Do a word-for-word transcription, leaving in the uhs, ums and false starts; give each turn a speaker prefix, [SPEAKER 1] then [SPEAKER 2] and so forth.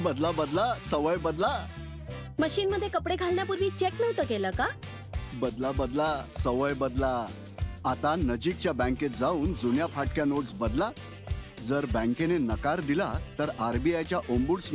[SPEAKER 1] बदला बदला, सवय बदला.
[SPEAKER 2] मशीन मध्ये कपडे घालण्यापूर्वी चेक नव्हतं केलं का?
[SPEAKER 1] बदला बदला, सवय बदला. आता नजीकच्या बँकेत जाऊन जुन्या फाटक्या नोट्स बदला. जर बँकेने नकार दिला तर आरबीआयच्या ओंबुड्स